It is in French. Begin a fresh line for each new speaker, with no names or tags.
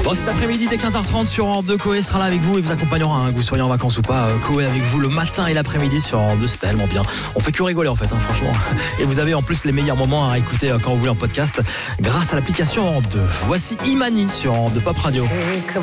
Bon, cet après-midi dès 15h30 sur Europe 2, Coé sera là avec vous et vous accompagnera, hein, que vous soyez en vacances ou pas. Coé avec vous le matin et l'après-midi sur Europe 2, c'est tellement bien. On fait que rigoler en fait, hein, franchement. Et vous avez en plus les meilleurs moments à écouter quand vous voulez en podcast grâce à l'application Europe 2. Voici Imani sur Europe 2 Pop Radio.